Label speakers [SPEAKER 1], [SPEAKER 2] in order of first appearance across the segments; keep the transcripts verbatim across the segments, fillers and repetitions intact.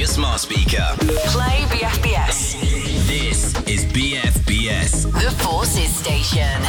[SPEAKER 1] smart speaker.
[SPEAKER 2] Play B F B S.
[SPEAKER 1] This is B F B S.
[SPEAKER 2] The Forces Station.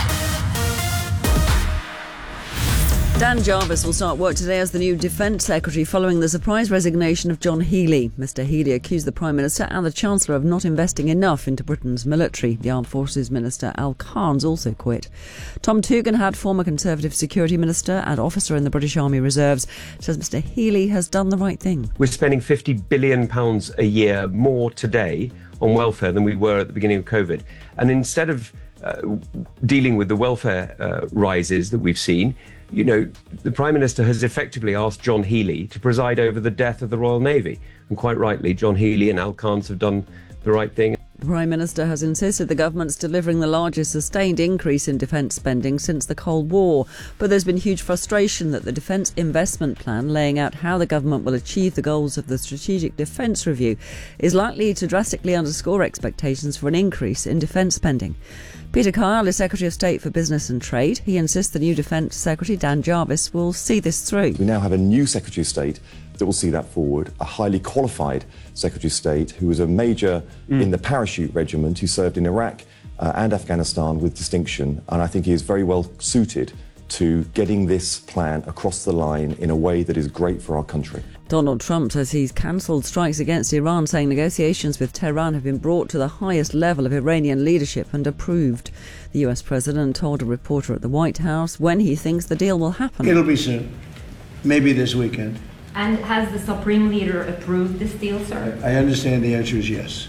[SPEAKER 3] Dan Jarvis will start work today as the new Defence Secretary following the surprise resignation of John Healey. Mr Healey accused the Prime Minister and the Chancellor of not investing enough into Britain's military. The Armed Forces Minister Al Carnes also quit. Tom Tugendhat, former Conservative Security Minister and officer in the British Army Reserves, says Mr Healey has done the right thing.
[SPEAKER 4] We're spending fifty billion pounds a year more today on welfare than we were at the beginning of COVID. And instead of uh, dealing with the welfare uh, rises that we've seen, you know, the Prime Minister has effectively asked John Healey to preside over the death of the Royal Navy. And quite rightly, John Healey and Al Carnes have done the right thing.
[SPEAKER 3] The Prime Minister has insisted the government's delivering the largest sustained increase in defence spending since the Cold War. But there's been huge frustration that the Defence Investment Plan, laying out how the government will achieve the goals of the Strategic Defence Review, is likely to drastically underscore expectations for an increase in defence spending. Peter Kyle is Secretary of State for Business and Trade. He insists the new Defence Secretary, Dan Jarvis, will see this through.
[SPEAKER 5] We now have a new Secretary of State that will see that forward, a highly qualified Secretary of State who was a major mm. in the parachute regiment who served in Iraq uh, and Afghanistan with distinction. And I think he is very well suited to getting this plan across the line in a way that is great for our country.
[SPEAKER 3] Donald Trump says he's cancelled strikes against Iran, saying negotiations with Tehran have been brought to the highest level of Iranian leadership and approved. The U S president told a reporter at the White House when he thinks the deal will happen.
[SPEAKER 6] It'll be soon. Maybe this weekend.
[SPEAKER 7] And has the Supreme Leader approved this deal, sir?
[SPEAKER 6] I understand the answer is yes.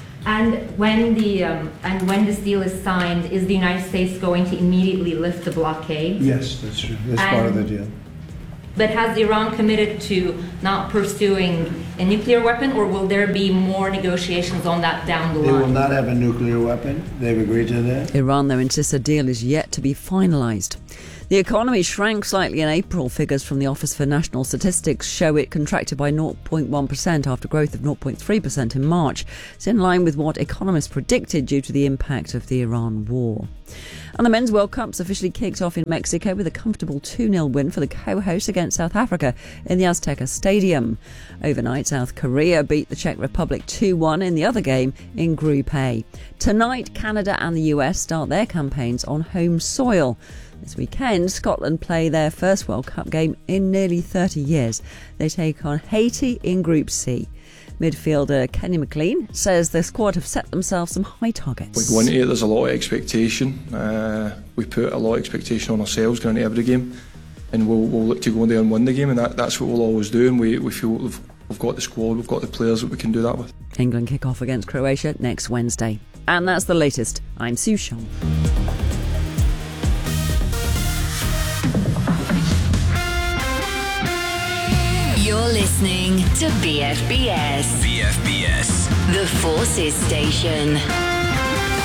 [SPEAKER 7] And when the um, and when this deal is signed, is the United States going to immediately lift the blockade?
[SPEAKER 6] Yes, that's true. That's
[SPEAKER 7] and,
[SPEAKER 6] part of the deal.
[SPEAKER 7] But has Iran committed to not pursuing a nuclear weapon, or will there be more negotiations on that down the line?
[SPEAKER 6] They will not have a nuclear weapon. They've agreed to that.
[SPEAKER 3] Iran, though, insists a deal is yet to be finalised. The economy shrank slightly in April. Figures from the Office for National Statistics show it contracted by zero point one percent after growth of zero point three percent in March. It's in line with what economists predicted due to the impact of the Iran war. And the Men's World Cup's officially kicked off in Mexico with a comfortable two nil win for the co-hosts against South Africa in the Azteca Stadium. Overnight, South Korea beat the Czech Republic two one in the other game in Group A. Tonight, Canada and the U S start their campaigns on home soil. This weekend, Scotland play their first World Cup game in nearly thirty years. They take on Haiti in Group C. Midfielder Kenny McLean says the squad have set themselves some high targets.
[SPEAKER 8] We go into it, there's a lot of expectation. Uh, we put a lot of expectation on ourselves going into every game, and we'll, we'll look to go in there and win the game, and that, that's what we'll always do. And we, we feel we've, we've got the squad, we've got the players that we can do that with.
[SPEAKER 3] England kick off against Croatia next Wednesday. And that's the latest. I'm Sue Shum.
[SPEAKER 2] You're listening to B F B S.
[SPEAKER 1] B F B S.
[SPEAKER 2] The Forces Station.